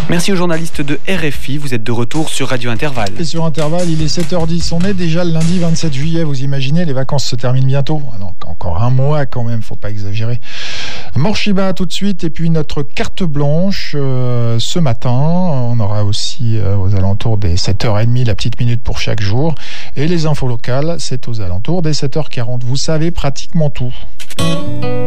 Merci aux journalistes de RFI. Vous êtes de retour sur Radio Intervalle. Et sur Intervalle, il est 7h10. On est déjà le lundi 27 juillet. Vous imaginez, les vacances se terminent bientôt. Donc, encore un mois quand même, faut pas exagérer. Morshiba tout de suite. Et puis notre carte blanche ce matin. On aura aussi aux alentours des 7h30 la petite minute pour chaque jour. Et les infos locales, c'est aux alentours des 7h40. Vous savez pratiquement tout.